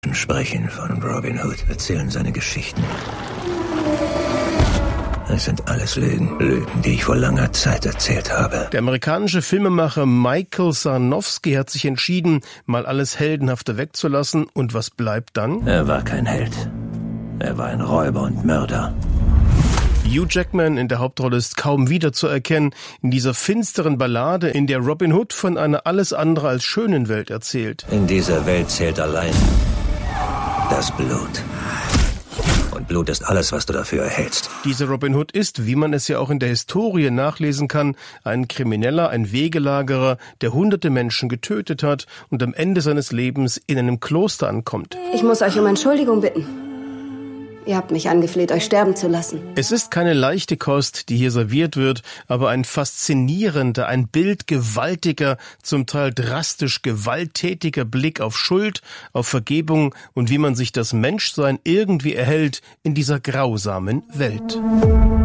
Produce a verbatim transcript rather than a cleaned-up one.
sprechen von Robin Hood, erzählen seine Geschichten. Es sind alles Lügen, Lügen, die ich vor langer Zeit erzählt habe. Der amerikanische Filmemacher Michael Sarnowski hat sich entschieden, mal alles Heldenhafte wegzulassen. Und was bleibt dann? Er war kein Held. Er war ein Räuber und Mörder. Hugh Jackman in der Hauptrolle ist kaum wiederzuerkennen in dieser finsteren Ballade, in der Robin Hood von einer alles andere als schönen Welt erzählt. In dieser Welt zählt allein das Blut. Und Blut ist alles, was du dafür erhältst. Dieser Robin Hood ist, wie man es ja auch in der Historie nachlesen kann, ein Krimineller, ein Wegelagerer, der hunderte Menschen getötet hat und am Ende seines Lebens in einem Kloster ankommt. Ich muss euch um Entschuldigung bitten. Ihr habt mich angefleht, euch sterben zu lassen. Es ist keine leichte Kost, die hier serviert wird, aber ein faszinierender, ein bildgewaltiger, zum Teil drastisch gewalttätiger Blick auf Schuld, auf Vergebung und wie man sich das Menschsein irgendwie erhält in dieser grausamen Welt.